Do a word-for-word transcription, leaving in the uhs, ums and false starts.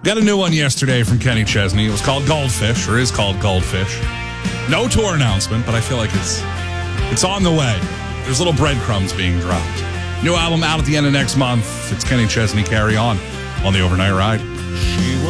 Got a new one yesterday from Kenny Chesney. It was called Goldfish, or is called Goldfish. No tour announcement, but I feel like it's it's on the way. There's little breadcrumbs being dropped. New album out at the end of next month. It's Kenny Chesney, Carry On, on the Overnight Ride. She